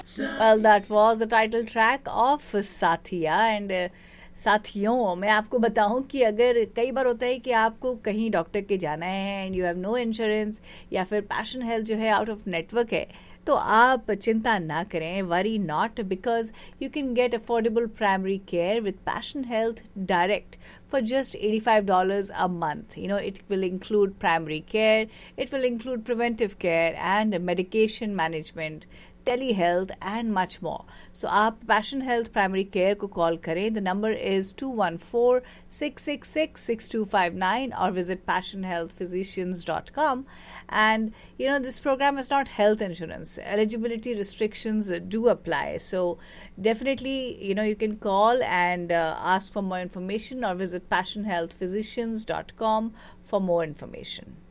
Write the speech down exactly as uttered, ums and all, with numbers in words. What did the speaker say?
Well, that was the title track of Sathiya and uh, साथियों मैं आपको बताऊं कि अगर कई बार होता है कि आपको कहीं डॉक्टर के जाना है and you have no insurance या फिर पैशन हेल्थ जो है आउट ऑफ नेटवर्क है तो आप चिंता ना करें worry not because you can get affordable primary care with passion health direct for just eighty-five dollars a month. You know, it will include primary care, it will include preventive care and medication management, telehealth and much more. So आप Passion Health Primary Care को call करें. The number is two one four, six six six, six two five nine or visit passion health physicians dot com. And you know, this program is not health insurance. Eligibility restrictions do apply. So definitely, you know, you can call and uh, ask for more information or visit passion health physicians dot com for more information.